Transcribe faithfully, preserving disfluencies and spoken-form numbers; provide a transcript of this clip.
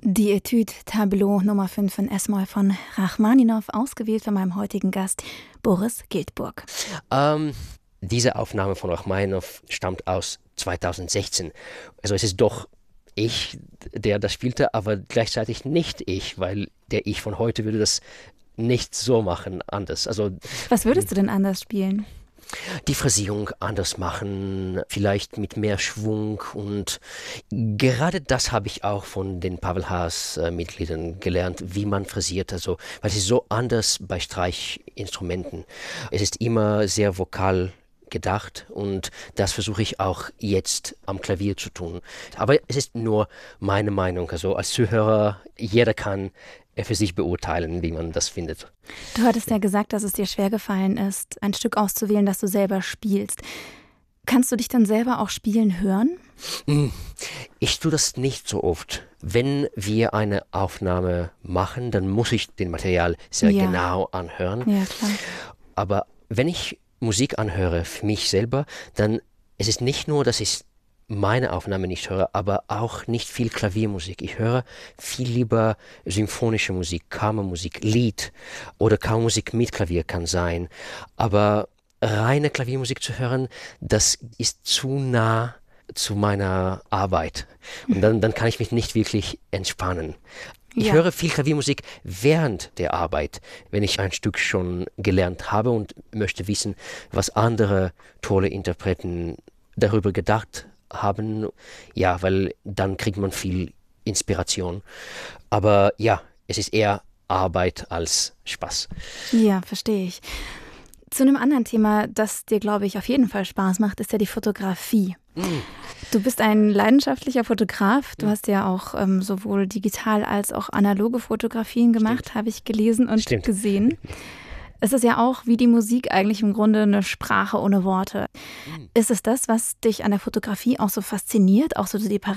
Die Etude Tableau Nummer fünf in S-Moll von Rachmaninow, ausgewählt von meinem heutigen Gast Boris Giltburg. Ähm, diese Aufnahme von Rachmaninow stammt aus zweitausendsechzehn. Also es ist doch ich, der das spielte, aber gleichzeitig nicht ich, weil der Ich von heute würde das nicht so machen, anders. Also, was würdest du denn anders spielen? Die Phrasierung anders machen, vielleicht mit mehr Schwung, und gerade das habe ich auch von den Pavel Haas-Mitgliedern gelernt, wie man phrasiert, also, weil es ist so anders bei Streichinstrumenten. Es ist immer sehr vokal gedacht und das versuche ich auch jetzt am Klavier zu tun. Aber es ist nur meine Meinung, also als Zuhörer, jeder kann für sich beurteilen, wie man das findet. Du hattest ja gesagt, dass es dir schwergefallen ist, ein Stück auszuwählen, das du selber spielst. Kannst du dich dann selber auch spielen hören? Ich tue das nicht so oft. Wenn wir eine Aufnahme machen, dann muss ich den Material sehr ja. genau anhören. Ja, klar. Aber wenn ich Musik anhöre für mich selber, dann ist es nicht nur, dass ich meine Aufnahme nicht höre, aber auch nicht viel Klaviermusik. Ich höre viel lieber symphonische Musik, Kammermusik, Lied oder Kammermusik mit Klavier kann sein. Aber reine Klaviermusik zu hören, das ist zu nah zu meiner Arbeit. Und dann, dann kann ich mich nicht wirklich entspannen. Ich Ja. höre viel Klaviermusik während der Arbeit, wenn ich ein Stück schon gelernt habe und möchte wissen, was andere tolle Interpreten darüber gedacht haben. Ja, weil dann kriegt man viel Inspiration. Aber ja, es ist eher Arbeit als Spaß. Ja, verstehe ich. Zu einem anderen Thema, das dir, glaube ich, auf jeden Fall Spaß macht, ist ja die Fotografie. Mm. Du bist ein leidenschaftlicher Fotograf. Du mm. hast ja auch ähm, sowohl digital als auch analoge Fotografien gemacht, habe ich gelesen und Stimmt. gesehen. Es ist ja auch wie die Musik eigentlich im Grunde eine Sprache ohne Worte. Mm. Ist es das, was dich an der Fotografie auch so fasziniert, auch so die